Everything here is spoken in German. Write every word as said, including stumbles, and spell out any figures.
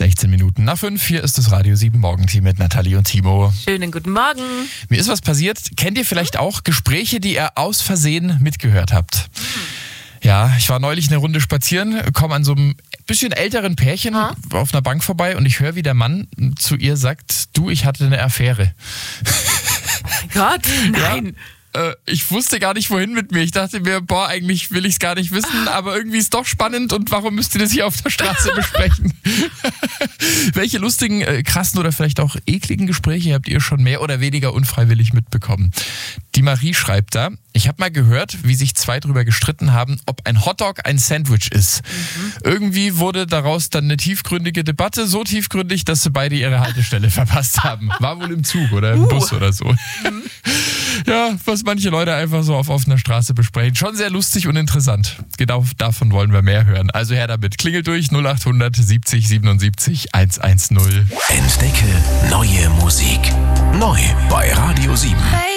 sechzehn Minuten nach fünf, hier ist das Radio sieben Morgenteam mit Nathalie und Timo. Schönen guten Morgen. Mir ist was passiert. Kennt ihr vielleicht auch Gespräche, die ihr aus Versehen mitgehört habt? Ja, ich war neulich eine Runde spazieren, komme an so einem bisschen älteren Pärchen Ha? auf einer Bank vorbei und ich höre, wie der Mann zu ihr sagt, du, ich hatte eine Affäre. Mein Gott, nein. Ja, äh, ich wusste gar nicht, wohin mit mir. Ich dachte mir, boah, eigentlich will ich es gar nicht wissen, aber irgendwie ist es doch spannend und warum müsst ihr das hier auf der Straße besprechen? Welche lustigen, äh, krassen oder vielleicht auch ekligen Gespräche habt ihr schon mehr oder weniger unfreiwillig mitbekommen? Die Marie schreibt da, ich habe mal gehört, wie sich zwei drüber gestritten haben, ob ein Hotdog ein Sandwich ist. Mhm. Irgendwie wurde daraus dann eine tiefgründige Debatte, so tiefgründig, dass sie beide ihre Haltestelle verpasst haben. War wohl im Zug oder im Uh. Bus oder so. Mhm. Ja, was manche Leute einfach so auf offener Straße besprechen. Schon sehr lustig und interessant. Genau davon wollen wir mehr hören. Also her damit. Klingelt durch null acht hundert siebzig siebenundsiebzig hundertzehn. Entdecke neue Musik. Neu bei Radio sieben. Hey.